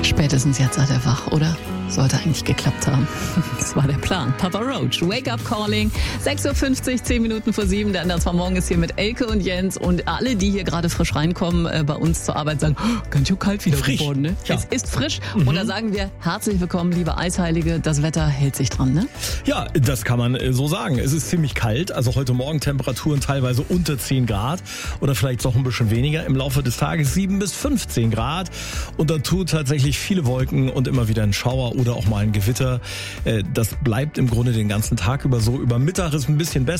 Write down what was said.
Spätestens jetzt seid ihr wach, oder? Sollte eigentlich geklappt haben. Das war der Plan. Papa Roach, Wake Up Calling, 6.50 Uhr, 10 Minuten vor 7. Der Anders vom Morgen ist hier mit Elke und Jens. Und alle, die hier gerade frisch reinkommen, bei uns zur Arbeit sagen, ganz schön kalt wieder frisch geworden, ne? Ja. Es ist frisch. Und da sagen wir, herzlich willkommen, liebe Eisheilige. Das Wetter hält sich dran, ne? Ja, das kann man so sagen. Es ist ziemlich kalt. Also heute Morgen Temperaturen teilweise unter 10 Grad oder vielleicht noch ein bisschen weniger. Im Laufe des Tages 7 bis 15 Grad. Und dazu tatsächlich viele Wolken und immer wieder ein Schauer oder auch mal ein Gewitter. Das bleibt im Grunde den ganzen Tag über so. Über Mittag ist ein bisschen besser.